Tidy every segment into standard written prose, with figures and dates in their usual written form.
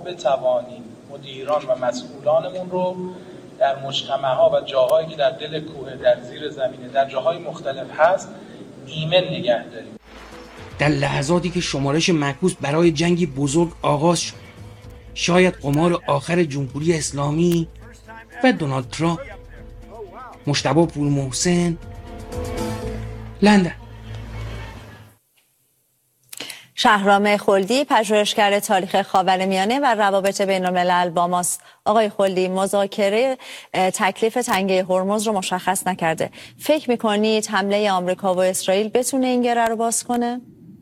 بتوانیم مدیران و مسئولانمون رو در مجتمع‌ها و جاهایی که در دل کوه، در زیر زمینه، در جاهای مختلف هست ایمن نگه داریم. در لحظاتی که شمارش معکوس برای جنگی بزرگ آغاز شد، شاید قمار آخر جمهوری اسلامی و دونالد ترامپ. مجتبی پورمحسن، لندن. شهرام خلدی، پژوهشگر تاریخ خاورمیانه و روابط بین‌الملل با ماست. آقای خلدی، مذاکره تکلیف تنگه هرمز رو مشخص نکرده. فکر می‌کنید حمله آمریکا و اسرائیل بتونه این گره رو باز کنه؟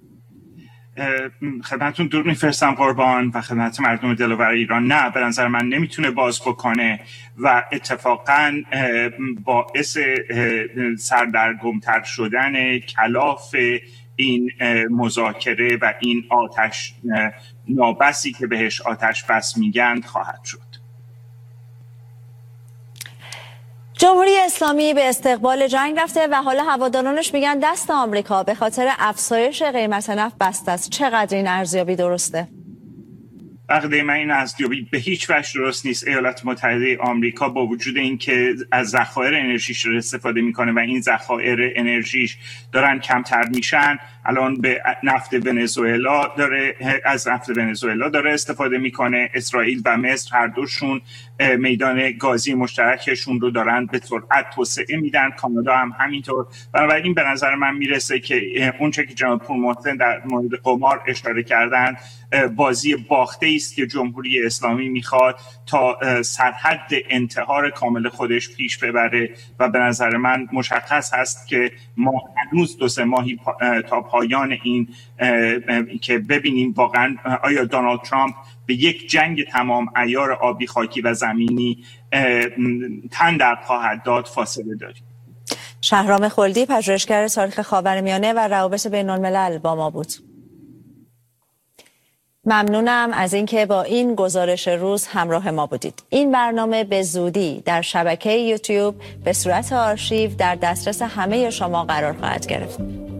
خدمتتون درود میفرستم قربان و خدمت مردم دلاور ایران. نه، به نظر من نمیتونه باز بکنه و اتفاقا باعث سردرگمتر شدن کلاف این مذاکره و این آتش نابسی که بهش آتش بس میگن خواهد شد. جمهوری اسلامی به استقبال جنگ رفته و حالا هوادارانش میگن دست آمریکا به خاطر افزایش قیمت نفت بسته است. چقدر این ارزیابی درسته؟ عقیده من این ارزیابی به هیچ وجه درست نیست. ایالات متحده آمریکا با وجود اینکه از ذخایر انرژیش استفاده میکنه و این ذخایر انرژیش دارن کمتر میشن، الان به نفت ونزوئلا داره، از نفت ونزوئلا داره استفاده میکنه. اسرائیل و مصر هر دوشون میدان گازی مشترکشون رو دارن به سرعت توسعه میدن، کانادا هم همینطور. بنابراین به نظر من میرسه که اون چه که جناب پورمحسن در مورد قمار اشاره کردن بازی باخته است که جمهوری اسلامی میخواد تا سرحد انتحار کامل خودش پیش ببره و به نظر من مشخص هست که ما هنوز 2-3 ماهی تا پایان این که ببینیم واقعا آیا دونالد ترامپ به یک جنگ تمام عیار آبی، خاکی و زمینی تن در خواهد داد فاصله داریم. شهرام خلدی، پژوهشگر تاریخ خاورمیانه و روابط بین‌الملل با ما بود. ممنونم از اینکه با این گزارش روز همراه ما بودید. این برنامه به زودی در شبکه یوتیوب به صورت آرشیو در دسترس همه شما قرار خواهد گرفت.